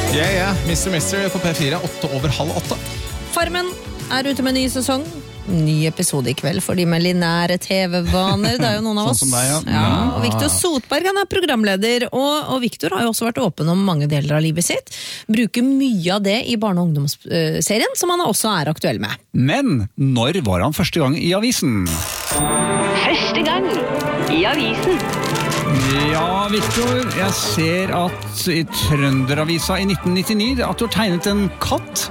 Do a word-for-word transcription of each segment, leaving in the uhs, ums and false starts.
Ja, ja, mister Mister på P fire, åtte over halv åtte. Farmen er ute med ny sesong. Ny episode i kveld for de med lineære T V-vaner. Det er jo noen av oss. Sånn som deg, ja. Ja, og Victor Sotberg han er programleder, og, og Victor har jo også vært åpen om mange deler av livet sitt. Bruker mye av det i barne- og ungdomsserien, som han også er aktuell med. Men når var han første gang i avisen? Første gang i avisen. Ja, Victor, jeg ser at i Trønderavisa i nitten nittini at du har tegnet en katt.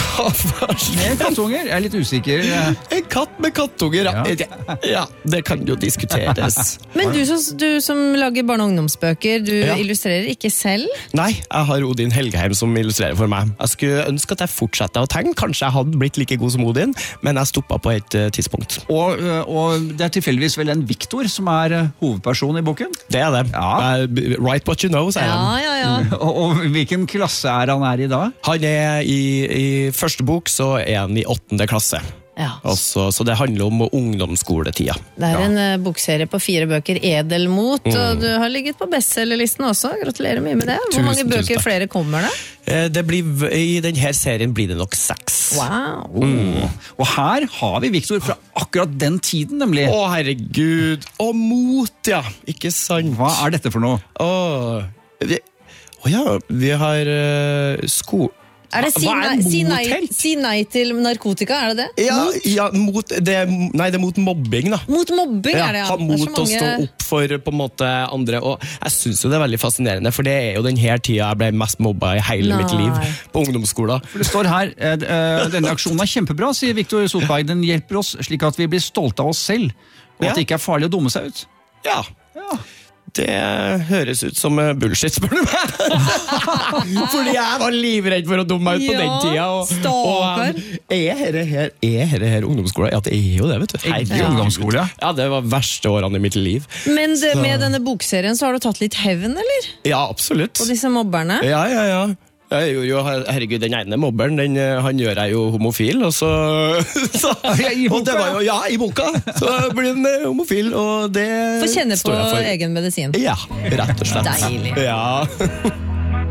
Med kattunger, jeg er litt usikker. En katt med kattunger, ja. Ja. Ja, det kan jo diskuteres. Men du, som- du som lager barne- og ungdomsbøker, du Ja. illustrerer ikke selv? Nei, jeg har Odin Helgeheim som illustrerer for meg. Jeg skulle ønske at jeg fortsatte å tegne. Kanskje jeg hadde blitt like god som Odin, men jeg stoppet på et uh, tidspunkt. Og, og det er tilfeldigvis vel en Victor som er uh, hovedperson i boken? Det er det. Ja. Uh, right what you know, sier Ja, han. ja, ja. Og, og hvilken klasse er han er i da? Han er i, i første bok, så er han i åttende klasse. Ja. Altså, så det handler om ungdomsskoletida. Det er en uh, bokserie på fire bøker, Edelmot, Mm. og du har ligget på bestselgerlisten også. Gratulerer mye med det. Hvor Tusen, mange tusen bøker takk. flere kommer det? Eh, det blir, I denne serien blir det nok seks. Wow. Og her har vi Victor fra akkurat den tiden, nemlig. Å, herregud. Å, mot, ja. Ikke sant? Hva er dette for noe? Å, vi, å ja, vi har uh, sko... Er det si Hva er nei, si, nei, motheldt? si nei til narkotika, er det det? Ja, Mot? ja mot, det, er- nei, det er mot mobbing, da. Mot mobbing Ja, er det, ja. ha Det er mot så å stå mange- opp for på en måte andre. Og jeg synes jo det er veldig fascinerende, for det er jo denne tida jeg ble mest mobba i hele Nei. mitt liv på ungdomsskolen. For det står her, eh, eh, denne aksjonen er kjempebra, sier Victor Sotberg. Den hjelper oss slik at vi blir stolte av oss selv, og Ja. at det ikke er farlig å dumme seg ut. Ja, det høres ut som eh, bullshit, spør du meg. Fordi jeg var livredd for å dumme meg ut på Ja, den tida. Og, stakkar. og, er dette her, er dette her ungdomsskolen? Ja, det er jo det, vet du. Ikke Herregud. ungdomsskole, ja. Ja, det var verste årene i mitt liv. Men det, med denne bokserien så har du tatt litt hevn, eller? Ja, absolutt. På disse mobberne? Ja, ja, ja. Jeg gjorde jo, herregud, den ene mobberen, den, eh, han gjør jeg jo homofil, og så... så I boka, og det var jo, ja, i boka. Så blir den eh, homofil, og det Få kjenne på står jeg for. egen medisin. Ja, rett og slett. Deilig. Ja.